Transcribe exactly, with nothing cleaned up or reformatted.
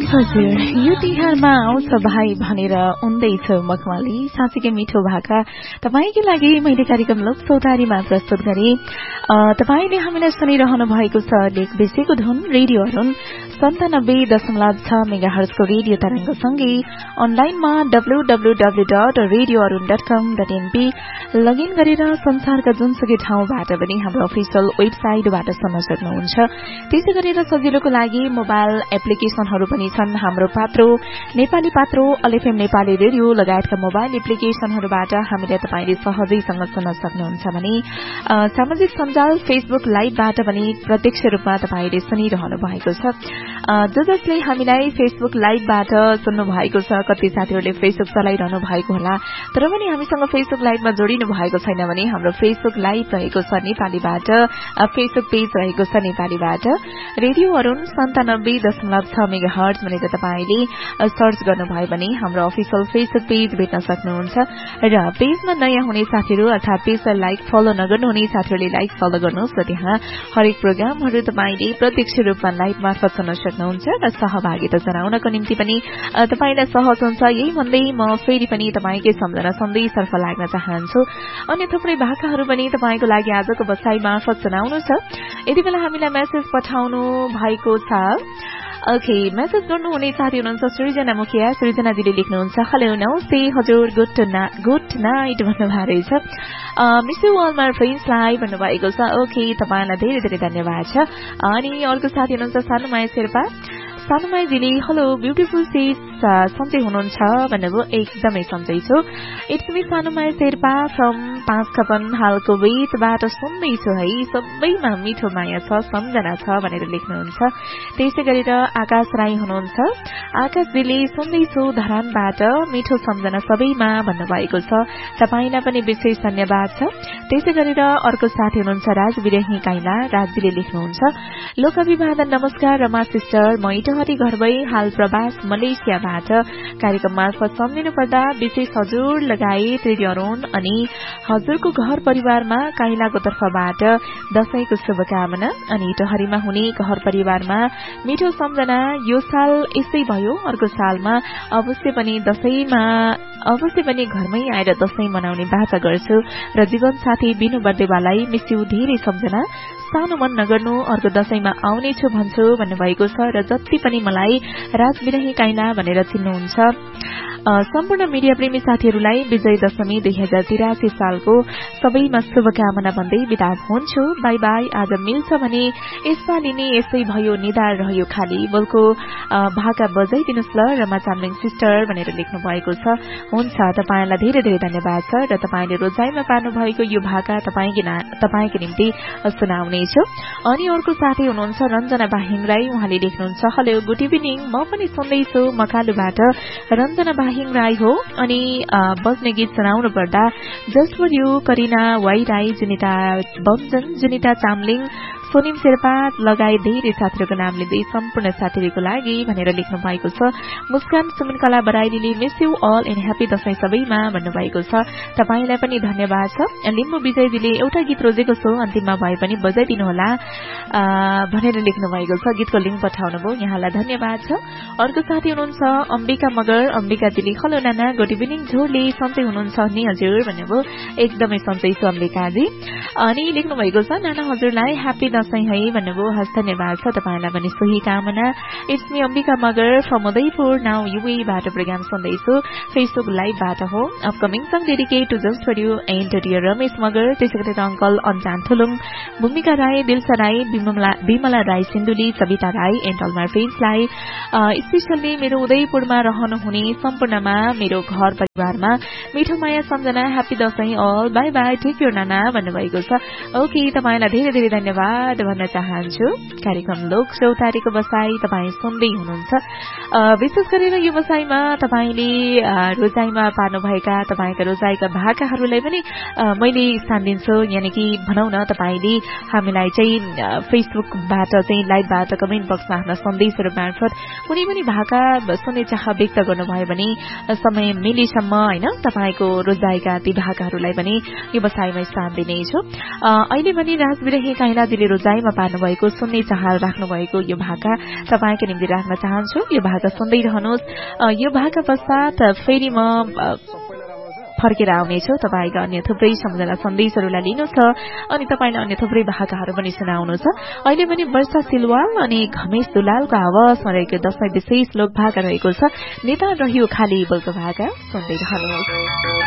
हजुर यो तिहारमा आउँछ भाइ भनेर उन्दैछ मखमली साँच्चीकै मिठो भाका तपाईकै लागि मैले कार्यक्रम लोक चौतारीमा प्रस्तुत गरे। तपाईले हामीलाई सुनिरहनु भएको छ लेख बेसीको धुन रेडियो अरुण सन्तानब्बे दशमलव छ मेगा हर्जको रेडियो तरंगसँगै अनलाइनमा W W W dot radio Arun dot कम डट एनपी लगइन गरेर संसारका जुनसुकै ठाउँबाट पनि हाम्रो अफिसियल वेबसाइटबाट सुन्न सक्नुहुन्छ। त्यसै गरेर सजिलोको लागि मोबाइल एप्लिकेशनहरू पनि छन्। हाम्रो पात्रो नेपाली पात्रो एलएफएम नेपाली रेडियो लगायतका मोबाइल एप्लिकेशनहरूबाट हामीले तपाईले सहजैसँग सुन्न सक्नुहुन्छ भने सामाजिक सञ्जाल फेसबुक लाइभबाट पनि प्रत्यक्ष रूपमा तपाईले सुनिरहनु भएको छ। जो जसले हामीलाई फेसबुक लाइभबाट सुन्नु भएको छ, कति साथीहरूले फेसबुक चलाइरहनु भएको होला तर पनि हामीसँग फेसबुक लाइभमा जोडिनु भएको छैन भने हाम्रो फेसबुक लाइभ रहेको छ नेपालीबाट, फेसबुक पेज रहेको छ नेपालीबाट रेडियो अरुण सन्तानब्बे दशमलव छ मेगा हर्ज भनेर तपाईले सर्च गर्नुभयो भने हाम्रो अफिसियल फेसबुक पेज भेट्न सक्नुहुन्छ। र पेजमा नयाँ हुने साथीहरू अर्थात पेजलाई लाइक फलो नगर्नुहुने साथीहरूले लाइक फलो गर्नुहोस् र त्यहाँ हरेक प्रोग्रामहरू तपाईले प्रत्यक्ष रूपमा लाइभ मार्फत सुन्न सक्नुहुन्छ र सहभागिता जनाउनको निम्ति पनि तपाईलाई सहज हुन्छ। यही भन्दै म फेरि पनि तपाईकै सम्झना सन्देशतर्फ लाग्न चाहन्छु। अन्य थुप्रै भाकाहरू पनि तपाईको लागि आजको बसाई मार्फत सुनाउनु छ। यति बेला हामीलाई मेसेज पठाउनु भएको छ। ओके, मेसेज गर्नुहुने साथी हुनुहुन्छ सृजना मुखिया। सृजनाजीले लेख्नुहुन्छ हेलो नमस्ते हजुर, गुड गुड नाइट भन्नुभएको रहेछ। मिस यु अल माई फ्रेन्ड्सलाई भन्नुभएको छ। ओके, तपाईँलाई धेरै धेरै धन्यवाद छ। अनि अर्को साथी हुनुहुन्छ सानुमाया शेर्पा। सानुमायाजीले हेलो ब्युटिफुल सिस सन्चै हुनुहुन्छ भन्नुभयो। एकदमै सन्चै छु। इट्स मी सानुमाया शेर्पा फ्रम पाँच खपन हालको वेतबाट सुन्दैछु है, सबैमा मिठो माया छ सम्झना छ भनेर लेख्नुहुन्छ। त्यसै गरेर आकाश राई हुनुहुन्छ। आकाशजीले सुन्दैछु धरानबाट मिठो सम्झना सबैमा भन्नुभएको छ। तपाईलाई पनि विशेष धन्यवाद छ। त्यसै गरेर अर्को साथी हुनुहुन्छ राज विरही काइला। राजजीले लेख्नुहुन्छ लोक अभिवादन नमस्कार रमा सिस्टर, म इटहरी घर भई हाल प्रवास मलेसियाबाट कार्यक्रम मार्फत सम्झिनु पर्दा विशेष हजुर लगायत रेडियो अरुण अनि हजुरको घर परिवारमा काइलाको तर्फबाट दशैंको शुभकामना अनि इटहरीमा हुने घर परिवारमा मिठो सम्झना। यो साल यस्तै भयो, अर्को सालमा अवश्य पनि दशैंमा अवश्य पनि घरमै आएर दशैं मनाउने बाचा गर्छु र जीवन साथी बिनु बर्देवालाई मिस यु धेरै सम्झना, सानो मन नगर्नु, अर्को दशैंमा आउने छु भन्छु भन्नुभएको छ। र जति पनि मलाई राज विरही काइला भनेर चिन्नुहुन्छ सम्पूर्ण मिडिया प्रेमी साथीहरूलाई विजय दशमी दुई हजार तिरासी सालको सबैमा शुभकामना भन्दै विदा हुन्छु। By by. आज मिल्छ भने यसपालि नै यसै भयो, निधार रह्यो खाली, बोलको भाका बजाइदिनुहोस् ल रमा चामलिङ सिस्टर भनेर लेख्नु भएको छ। हुन्छ, तपाईलाई धेरै धेरै धन्यवाद छ र तपाईले रोजाइमा पार्नु भएको यो भाका तपाईको निम्ति सुनाउनेछु। अनि अर्को साथी हुनुहुन्छ रञ्जना बाहिङ राई। उहाँले लेख्नुहुन्छ हेलो गुड इभिनिङ, म पनि सुन्दैछु मकालुबाट रञ्जना बाहिङ राई हो। अनि बज्ने गीत सुनाउनु पर्दा just for you Kareena Y Rai, जुनिता Bomjan, जुनिता Chamling, सोनिम Sherpa लगायत धेरै साथीहरूको नाम लिँदै सम्पूर्ण साथीहरूको लागि भनेर लेख्नु भएको छ। मुस्कान सुमन कला बराइलीले miss you all and happy Dashain सबैमा भन्नुभएको छ। तपाईलाई पनि धन्यवाद छ। लिम्बु विजयजीले एउटा गीत रोजेको छु अन्तिममा भए पनि बजाइदिनु होला भनेर लेख्नु भएको छ। गीतको लिंक पठाउनुभयो, यहाँलाई धन्यवाद छ। अर्को साथी हुनुहुन्छ अम्बिका मगर। अम्बिकाजीले हेलो नाना गुड इभिनिङ, झोले सन्चै हुनुहुन्छ नि हजुर भन्नुभयो। एकदमै सन्चै छु अम्बिकाजी। अनि लेख्नु भएको छ नाना हजुरलाई ह्यापी दशैं है भन्नुभयो। हस्, धन्यवाद छ। तपाईलाई पनि सोही कामना। It's me Ambika Magar from Udaipur now युएबाट programme सुन्दैछु फेसबुक लाइभबाट हो। Upcoming song dedicate to just for you and dear Ramesh Magar, त्यसै गरेर अंकल अन्जान थुलुङ, भूमिका Rai, दिलसा Rai, Bimala Rai Sindhuli, Savita Rai and all my फ्रेन्ड्सलाई, specially मेरो उदयपुरमा रहनुहुने सम्पूर्णमा मेरो घर परिवारमा मिठो माया सम्झना, happy Dashain all, by by, take care नाना भन्नुभएको छ। ओके, तपाईलाई धेरै धेरै धन्यवाद भन्न चाहन्छु। कार्यक्रम लोक चौतारीको बसाई तपाईँ सुन्दै हुनुहुन्छ। विशेष गरेर यो बसाईमा तपाईले रोजाइमा पार्नुभएका तपाईका रोजाइका भाकाहरूलाई पनि मैले स्थान दिन्छु। यानि कि भनौं न तपाईले हामीलाई चाहिँ फेसबुकबाट चाहिँ लाइभबाट कमेन्ट बक्समा आफ्ना सन्देशहरू मार्फत कुनै पनि भाका सुन्ने चाह व्यक्त गर्नुभयो भने समय मिलेसम्म हैन तपाईको रोजाइका ती भाकाहरूलाई पनि यो बसाईमा स्थान दिनेछु। अहिले भने राजविरही काइलाजीले जाइमा पार्नु भएको सुन्ने चाहना राख्नु भएको यो भाका तपाईको निम्ति राख्न चाहन्छु। यो भाका सुन्दै रहनुहोस्। यो भाका पश्चात फेरि म फर्केर आउनेछु। तपाईका अन्य थुप्रै सम्झना सन्देशहरूलाई लिनु छ अनि तपाईले अन्य थुप्रै भाकाहरू पनि सुनाउनु छ। अहिले पनि वर्षा सिलवाल अनि घमेश दुलालको आवाजमा रहेको दशैं विशेष लोक भाका रहेको छ। नेता रह्यो खाली बोलको भाका सुन्दै रहनुहोस्।